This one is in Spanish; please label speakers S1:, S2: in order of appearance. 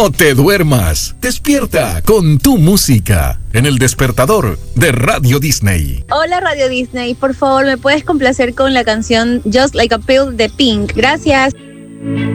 S1: No te duermas. Despierta con tu música en el despertador de Radio Disney.
S2: Hola Radio Disney, por favor, ¿me puedes complacer con la canción Just Like a Pill de Pink? Gracias.